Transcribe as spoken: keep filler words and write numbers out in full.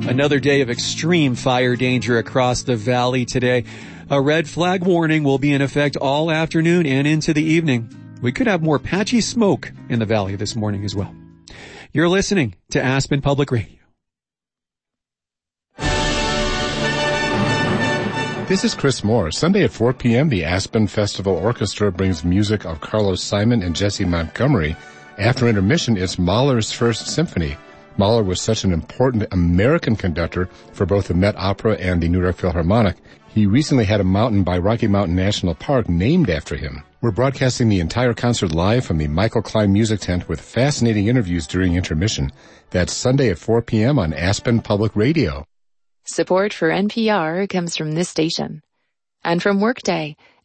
Another day of extreme fire danger across the valley today. A red flag warning will be in effect all afternoon and into the evening. We could have more patchy smoke in the valley this morning as well. You're listening to Aspen Public Radio. This is Chris Moore. Sunday at four p.m., the Aspen Festival Orchestra brings music of Carlos Simon and Jesse Montgomery. After intermission, it's Mahler's First Symphony. Mahler was such an important American conductor for both the Met Opera and the New York Philharmonic. He recently had a mountain by Rocky Mountain National Park named after him. We're broadcasting the entire concert live from the Michael Klein Music Tent with fascinating interviews during intermission. That's Sunday at four p.m. on Aspen Public Radio. Support for N P R comes from this station and from Workday.